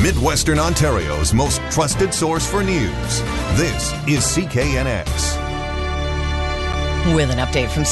Midwestern Ontario's most trusted source for news. This is CKNX. With an update from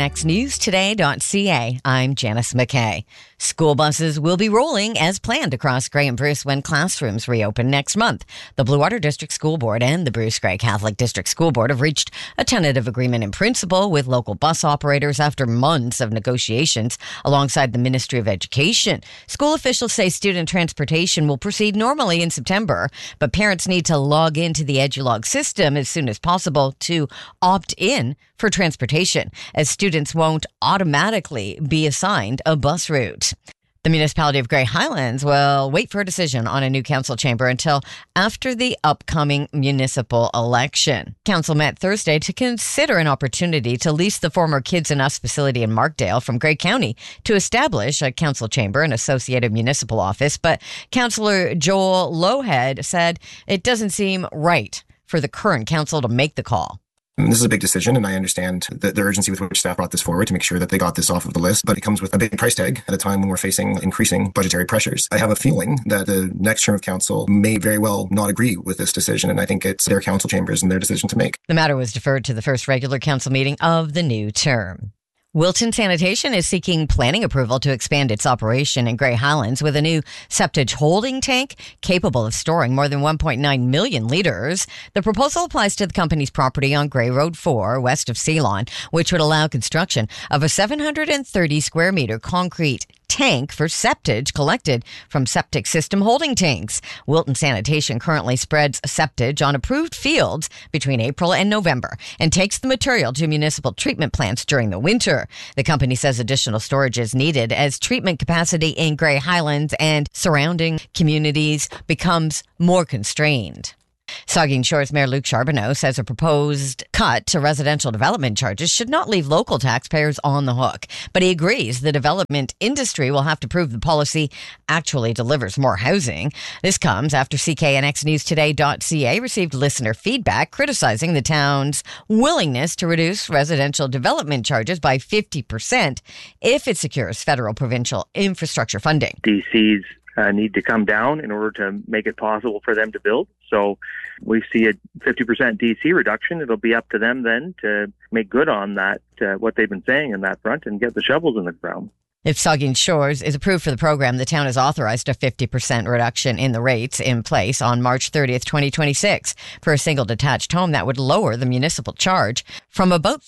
CKNXNewsToday.ca, I'm Janice McKay. School buses will be rolling as planned across Grey and Bruce when classrooms reopen next month. The Blue Water District School Board and the Bruce Grey Catholic District School Board have reached a tentative agreement in principle with local bus operators after months of negotiations alongside the Ministry of Education. School officials say student transportation will proceed normally in September, but parents need to log into the EduLog system as soon as possible to opt in for transportation, as students won't automatically be assigned a bus route. The municipality of Grey Highlands will wait for a decision on a new council chamber until after the upcoming municipal election. Council met Thursday to consider an opportunity to lease the former Kids and Us facility in Markdale from Grey County to establish a council chamber and associated municipal office, but Councillor Joel Lowhead said it doesn't seem right for the current council to make the call. This is a big decision, and I understand the urgency with which staff brought this forward to make sure that they got this off of the list, but it comes with a big price tag at a time when we're facing increasing budgetary pressures. I have a feeling that the next term of council may very well not agree with this decision, and I think it's their council chambers and their decision to make. The matter was deferred to the first regular council meeting of the new term. Wilton Sanitation is seeking planning approval to expand its operation in Grey Highlands with a new septage holding tank capable of storing more than 1.9 million litres. The proposal applies to the company's property on Grey Road 4, west of Ceylon, which would allow construction of a 730 square metre concrete tank for septage collected from septic system holding tanks. Wilton Sanitation currently spreads septage on approved fields between April and November and takes the material to municipal treatment plants during the winter. The company says additional storage is needed as treatment capacity in Grey Highlands and surrounding communities becomes more constrained. Saugeen Shores Mayor Luc Charbonneau says a proposed cut to residential development charges should not leave local taxpayers on the hook. But he agrees the development industry will have to prove the policy actually delivers more housing. This comes after CKNXNewsToday.ca received listener feedback criticizing the town's willingness to reduce residential development charges by 50% if it secures federal provincial infrastructure funding. DCs need to come down in order to make it possible for them to build. So we see a 50% DC reduction. It'll be up to them then to make good on that, what they've been saying in that front, and get the shovels in the ground. If Saugeen Shores is approved for the program, the town has authorized a 50% reduction in the rates in place on March 30th, 2026 for a single detached home that would lower the municipal charge from about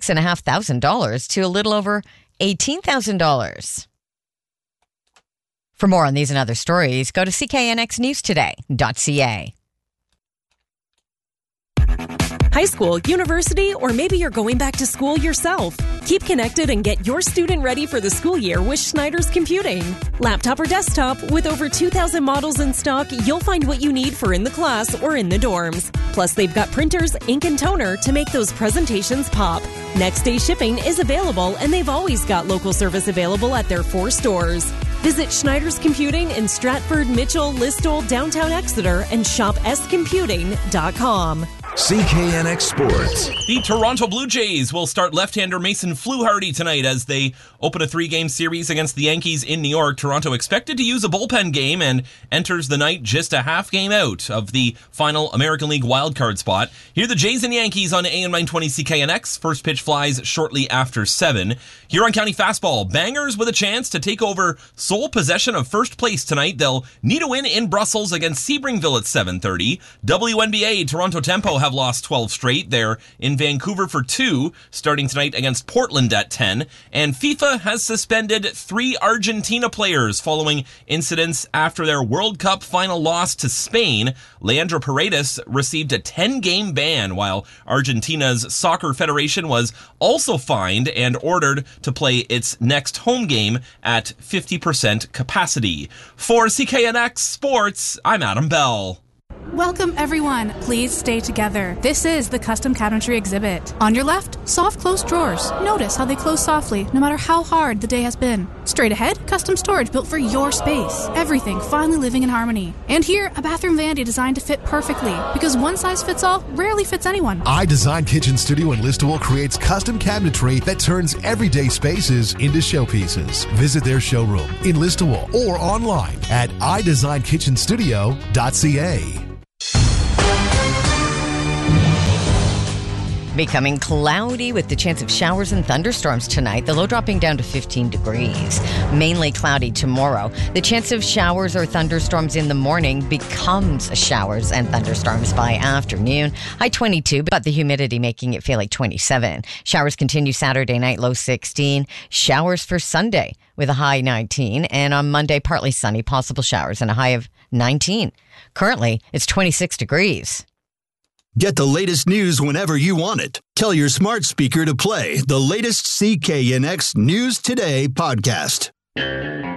$36,500 to a little over $18,000. For more on these and other stories, go to CKNXNewsToday.ca. High school, university, or maybe you're going back to school yourself. Keep connected and get your student ready for the school year with Schneider's Computing. Laptop or desktop, with over 2,000 models in stock, you'll find what you need for in the class or in the dorms. Plus, they've got printers, ink, and toner to make those presentations pop. Next day shipping is available, and they've always got local service available at their 4 stores. Visit Schneider's Computing in Stratford, Mitchell, Listowel, downtown Exeter, and shop scomputing.com. CKNX Sports. The Toronto Blue Jays will start left-hander Mason Fluharty tonight as they open a 3-game series against the Yankees in New York. Toronto expected to use a bullpen game and enters the night just a half game out of the final American League wildcard spot. Here are the Jays and Yankees on AM 920 CKNX. First pitch flies shortly after 7. Huron County fastball. Bangers with a chance to take over sole possession of first place tonight. They'll need a win in Brussels against Sebringville at 7:30. WNBA, Toronto Tempo have lost 12 straight. They're in Vancouver for 2, starting tonight against Portland at 10. And FIFA has suspended 3 Argentina players following incidents after their World Cup final loss to Spain. Leandro Paredes received a 10-game ban, while Argentina's soccer federation was also fined and ordered to play its next home game at 50% capacity. For CKNX Sports, I'm Adam Bell. Welcome, everyone. Please stay together. This is the Custom Cabinetry exhibit. On your left, soft closed drawers. Notice how they close softly, no matter how hard the day has been. Straight ahead, custom storage built for your space. Everything finally living in harmony. And here, a bathroom vanity designed to fit perfectly, because one size fits all rarely fits anyone. iDesign Kitchen Studio in Listowel creates custom cabinetry that turns everyday spaces into showpieces. Visit their showroom in Listowel or online at iDesignKitchenStudio.ca. Becoming cloudy with the chance of showers and thunderstorms tonight. The low dropping down to 15 degrees. Mainly cloudy tomorrow. The chance of showers or thunderstorms in the morning becomes showers and thunderstorms by afternoon. High 22, but the humidity making it feel like 27. Showers continue Saturday night, low 16. Showers for Sunday with a high 19. And on Monday, partly sunny, possible showers and a high of 19. Currently, it's 26 degrees. Get the latest news whenever you want it. Tell your smart speaker to play the latest CKNX News Today podcast.